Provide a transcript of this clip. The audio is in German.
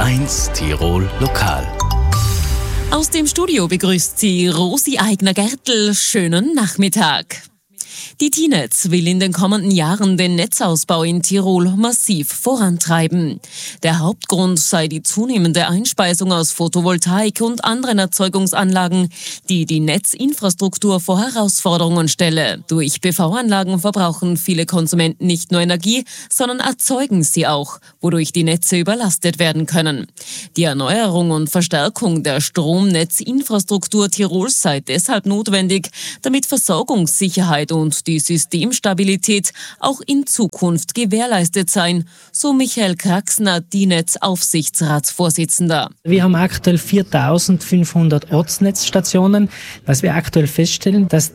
1 Tirol Lokal. Aus dem Studio begrüßt sie Rosi Eigner-Gertl. Schönen Nachmittag. Die T-Netz will in den kommenden Jahren den Netzausbau in Tirol massiv vorantreiben. Der Hauptgrund sei die zunehmende Einspeisung aus Photovoltaik und anderen Erzeugungsanlagen, die die Netzinfrastruktur vor Herausforderungen stelle. Durch PV-Anlagen verbrauchen viele Konsumenten nicht nur Energie, sondern erzeugen sie auch, wodurch die Netze überlastet werden können. Die Erneuerung und Verstärkung der Stromnetzinfrastruktur Tirols sei deshalb notwendig, damit Versorgungssicherheit und die Systemstabilität auch in Zukunft gewährleistet seien, so Michael Kraxner, T-Netz-Aufsichtsratsvorsitzender. Wir haben aktuell 4.500 Ortsnetzstationen. Was wir aktuell feststellen, dass